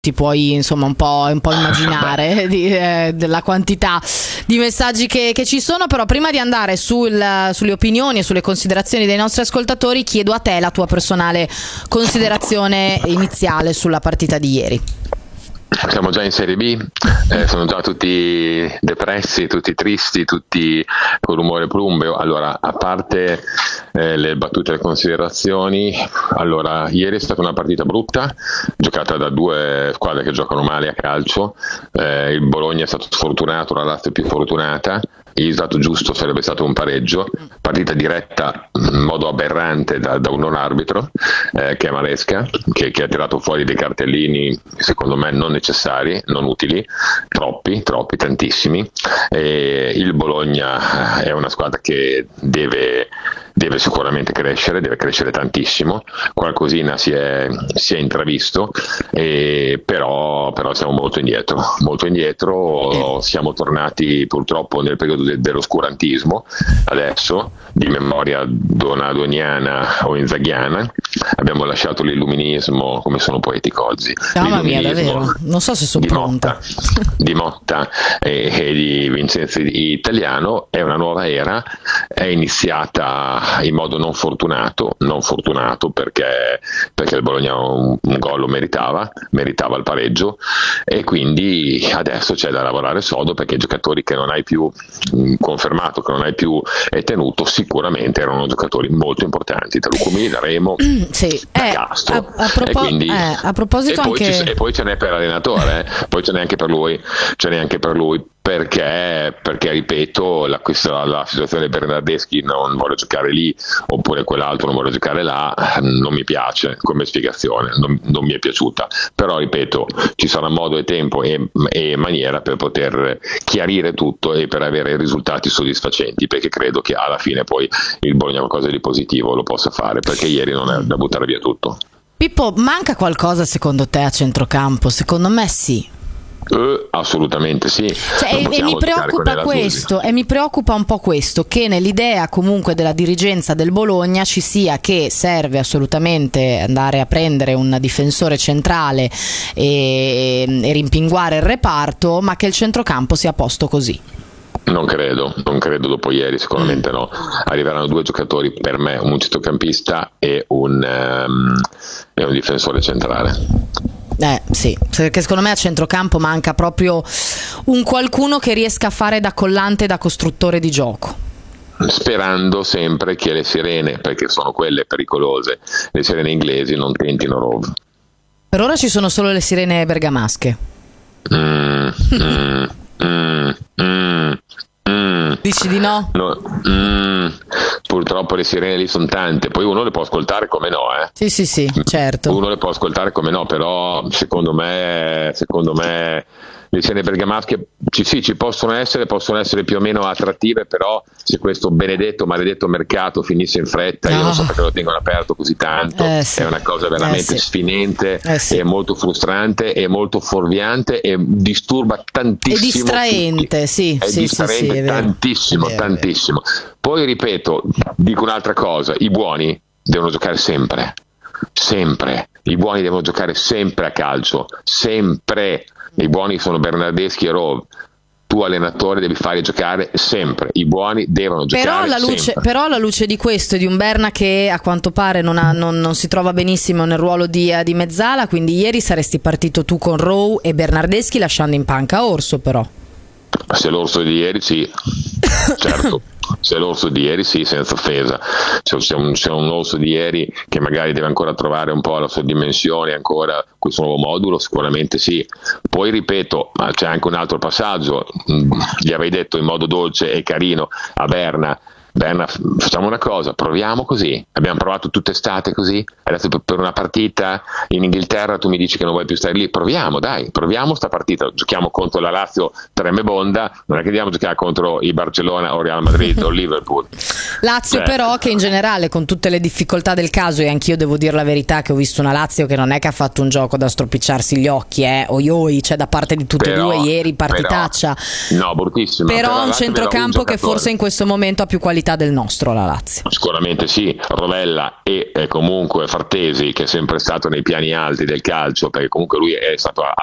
ti puoi insomma un po' immaginare della quantità di messaggi che ci sono. Però prima di andare sulle opinioni e sulle considerazioni dei nostri ascoltatori, chiedo a te la tua personale considerazione iniziale sulla partita di ieri. Siamo già in Serie B, sono già tutti depressi, tutti tristi, tutti con l'umore plumbeo. Allora, a parte le battute e le considerazioni, allora, ieri è stata una partita brutta, giocata da due squadre che giocano male a calcio. Il Bologna è stato sfortunato, la Lazio è più fortunata. Il risultato giusto sarebbe stato un pareggio, partita diretta in modo aberrante da un non arbitro, che è Maresca, che ha tirato fuori dei cartellini secondo me non necessari, non utili, troppi, tantissimi. Il Bologna è una squadra che deve sicuramente deve crescere tantissimo, qualcosina si è intravisto, però siamo molto indietro, siamo tornati purtroppo nel periodo dell'oscurantismo, adesso di memoria donadoniana o inzaghiana, abbiamo lasciato l'illuminismo, come sono poetico oggi, mamma mia, davvero, non so se sono pronta, di Motta e di Vincenzo Italiano. È una nuova era, è iniziata in modo non fortunato perché il Bologna un gol lo meritava il pareggio, e quindi adesso c'è da lavorare sodo, perché i giocatori che non hai più confermato, che non hai più tenuto, sicuramente erano giocatori molto importanti, da Lucumí, da Remo, da Castro, a proposito e poi ce n'è per l'allenatore, poi ce n'è anche per lui, perché ripeto, la situazione di Bernardeschi, non voglio giocare lì, oppure quell'altro non voglio giocare là, non mi piace come spiegazione, non mi è piaciuta, però ripeto, ci sarà modo e tempo e maniera per poter chiarire tutto e per avere risultati soddisfacenti, perché credo che alla fine poi il Bologna qualcosa di positivo lo possa fare, perché ieri non è da buttare via tutto. Pippo, manca qualcosa secondo te a centrocampo? Secondo me sì. Assolutamente sì, e mi preoccupa questo, e mi preoccupa un po' questo, che nell'idea comunque della dirigenza del Bologna ci sia che serve assolutamente andare a prendere un difensore centrale e rimpinguare il reparto, ma che il centrocampo sia a posto così. Non credo dopo ieri, sicuramente no. Arriveranno due giocatori per me, un centrocampista e un difensore centrale. Sì, perché secondo me a centrocampo manca proprio un qualcuno che riesca a fare da collante, da costruttore di gioco. Sperando sempre che le sirene, perché sono quelle pericolose, le sirene inglesi, non tentino Rove. Per ora ci sono solo le sirene bergamasche. Dici di no? Purtroppo le sirene lì sono tante, poi uno le può ascoltare come no, Sì, certo. Uno le può ascoltare come no, però secondo me le sirene bergamasche ci possono essere più o meno attrattive, però se questo maledetto mercato finisse in fretta, io non so perché lo tengono aperto così tanto, è una cosa veramente sfinente, è molto frustrante, è molto fuorviante e disturba tantissimo, è distraente, distraente tantissimo. Poi ripeto, dico un'altra cosa, i buoni devono giocare sempre, i buoni devono giocare sempre a calcio, sempre. I buoni sono Bernardeschi e Rove. Tu allenatore devi fare giocare sempre, i buoni devono giocare sempre. Però alla luce di questo e di un Berna che a quanto pare non si trova benissimo nel ruolo di mezzala, quindi ieri saresti partito tu con Rowe e Bernardeschi lasciando in panca Orso, però. Se l'Orso di ieri sì, certo. Se l'Orso di ieri sì, senza offesa, c'è un Orso di ieri che magari deve ancora trovare un po' la sua dimensione, ancora questo nuovo modulo, sicuramente sì. Poi ripeto, ma c'è anche un altro passaggio, gli avrei detto in modo dolce e carino a Berna, facciamo una cosa, proviamo così, abbiamo provato tutta estate così, adesso per una partita in Inghilterra tu mi dici che non vuoi più stare lì, proviamo sta partita, giochiamo contro la Lazio tremebonda, non è che andiamo a giocare contro il Barcellona o Real Madrid o Liverpool. Lazio però che in generale, con tutte le difficoltà del caso, e anch'io devo dire la verità che ho visto una Lazio che non è che ha fatto un gioco da stropicciarsi gli occhi, c'è da parte di tutte e due ieri partitaccia, no, bruttissima, però un centrocampo che forse in questo momento ha più qualità qualità del nostro la Lazio. Sicuramente sì, Rovella e comunque Frattesi, che è sempre stato nei piani alti del calcio, perché comunque lui è stato